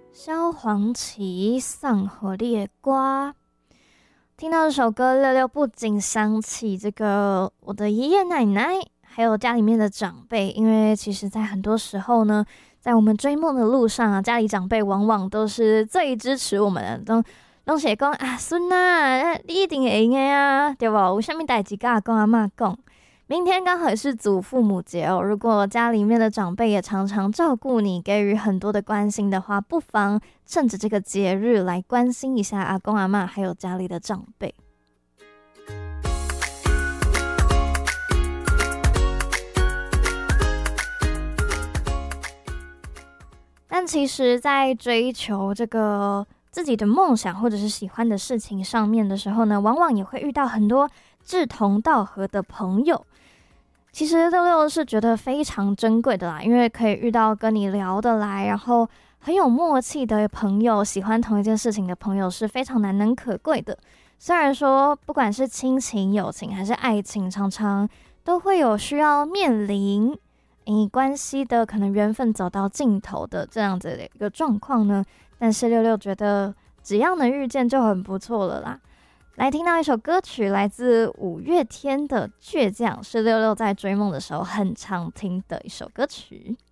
萧煌奇送给你的歌。听到这首歌，六六不禁想起这个我的爷爷奶奶，还有家里面的长辈，因为其实在很多时候呢，在我们追梦的路上啊，家里长辈往往都是最支持我们的，拢是讲啊，孙啊，你一定会赢的啊，对不？有啥物代志甲阿公阿嬷讲。明天刚好也是祖父母节哦，如果家里面的长辈也常常照顾你，给予很多的关心的话，不妨趁着这个节日来关心一下阿公阿嬷，还有家里的长辈。但其实在追求这个自己的梦想或者是喜欢的事情上面的时候呢，往往也会遇到很多志同道合的朋友。其实六六是觉得非常珍贵的啦，因为可以遇到跟你聊得来，然后很有默契的朋友，喜欢同一件事情的朋友是非常难能可贵的。虽然说不管是亲情、友情还是爱情，常常都会有需要面临关系的可能缘分走到尽头的这样子的一个状况呢，但是六六觉得只要能遇见就很不错了啦。来听到一首歌曲，来自五月天的《倔强》，是六六在追梦的时候很常听的一首歌曲。